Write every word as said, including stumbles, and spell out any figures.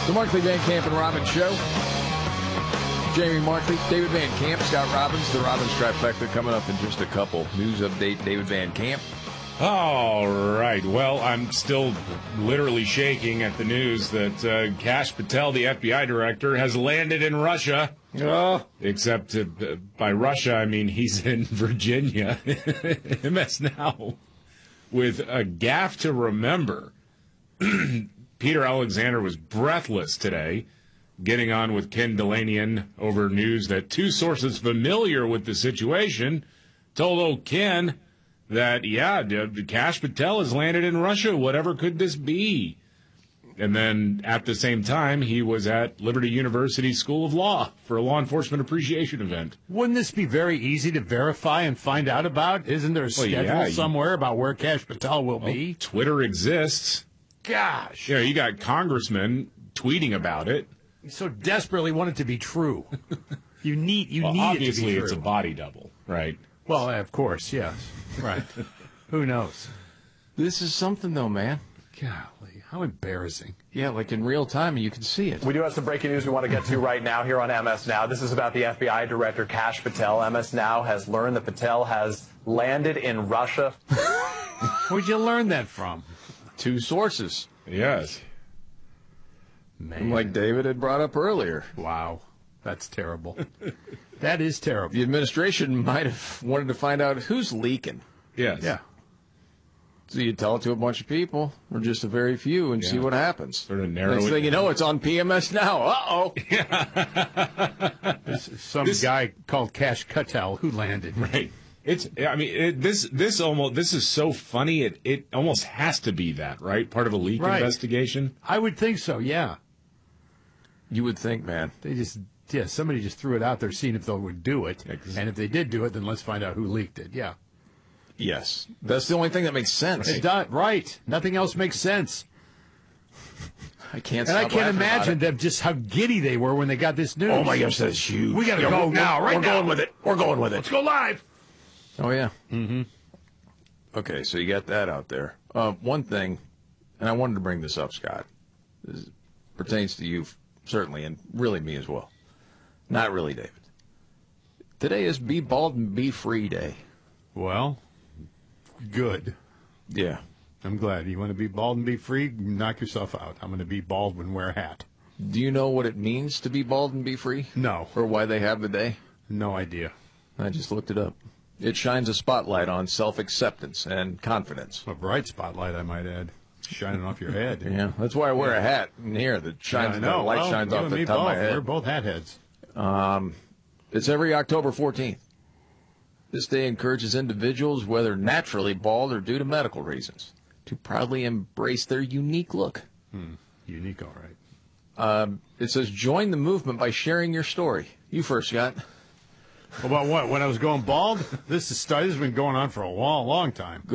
The Markley, Van Camp, and Robbins Show. Jamie Markley, David Van Camp, Scott Robbins. The Robbins trifecta coming up in just a couple. News update, David Van Camp. All right. Well, I'm still literally shaking at the news that uh, Kash Patel, the F B I director, has landed in Russia. Oh. Except uh, by Russia, I mean he's in Virginia. M S Now with a gaffe to remember. Peter Alexander was breathless today, getting on with Ken Dilanian over news that two sources familiar with the situation told old Ken that, yeah, Kash Patel has landed in Russia. Whatever could this be? And then at the same time, he was at Liberty University School of Law for a law enforcement appreciation event. Wouldn't this be very easy to verify and find out about? Isn't there a Well, schedule yeah, you- somewhere about where Kash Patel will be? Twitter exists. Gosh. You know, you got congressmen tweeting about it. You so desperately want it to be true. You need you Well, need it to obviously, be true. it's a body double, right? Well, of course, yes. Right. Who knows? This is something, though, man. Golly, how embarrassing. Yeah, like in real time, you can see it. We do have some breaking news we want to get to right now here on M S Now. This is about the F B I director, Kash Patel. M S Now has learned that Patel has landed in Russia. Where'd you learn that from? Two sources, Yes. Man. like David had brought up earlier. Wow. That's terrible. That is terrible. The administration might have wanted to find out who's leaking. Yes. Yeah. So you tell it to a bunch of people, or just a very few, and see Yeah. what happens. Sort of narrow Next it thing you down. know, it's on P M S Now. Uh-oh. Some This- guy called Kash Patel who landed. Right. It's. I mean, it, this. This almost. This is so funny. It. It almost has to be that, right? Part of a leak Right. investigation. I would think so, yeah. You would think, man. They just, yeah, somebody just threw it out there seeing if they would do it. Yeah, 'cause- And if they did do it, then let's find out who leaked it, yeah. Yes. That's the only thing that makes sense. It does, right. Nothing else makes sense. I can't And I stop can't laughing about imagine it. them just how giddy they were when they got this news. Oh, my gosh, that's huge. We got to Yeah, go we're- now, right We're now. going with it. We're going with it. Let's go live. Oh, yeah. Mm-hmm. Okay, so you got that out there. Uh, one thing, and I wanted to bring this up, Scott. This pertains to you, certainly, and really me as well. Not really, David. Today is Be Bald and Be Free Day. Well, good. Yeah. I'm glad. You want to be bald and be free? Knock yourself out. I'm going to be bald and wear a hat. Do you know what it means to be bald and be free? No. Or why they have the day? No idea. I just looked it up. It shines a spotlight on self-acceptance and confidence. A bright spotlight, I might add. Shining off your head. Yeah, that's why I wear a hat in here that shines. I The know. light Well, shines you off and the me top of my both. head. We're both hat heads. It's every October fourteenth. This day encourages individuals, whether naturally bald or due to medical reasons, to proudly embrace their unique look. Hmm. Unique, all right. Um, it says, join the movement by sharing your story. You first, Scott. About what? When I was going bald? This is this has been going on for a long, long time.